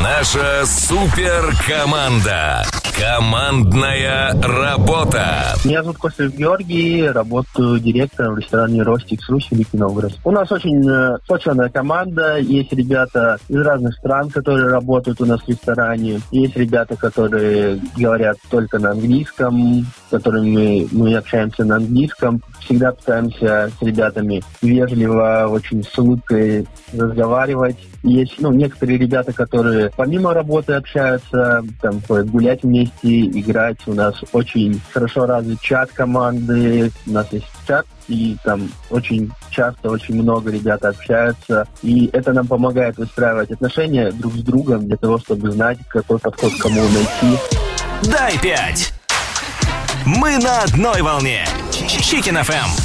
Наша суперкоманда. Командная работа. Меня зовут Костев Георгий, работаю директором в ресторане «Ростикс» Русь, Великий Новгород. У нас очень сплоченная команда, есть ребята из разных стран, которые работают у нас в ресторане, есть ребята, которые говорят только на английском, с которыми мы общаемся на английском. Всегда пытаемся с ребятами вежливо, очень с улыбкой разговаривать. Есть некоторые ребята, которые помимо работы общаются, там ходят гулять вместе, играть. У нас очень хорошо развит чат команды. У нас есть чат, и там очень часто очень много ребят общаются. И это нам помогает выстраивать отношения друг с другом для того, чтобы знать, какой подход кому найти. Дай 5. Мы на одной волне. Chicken FM.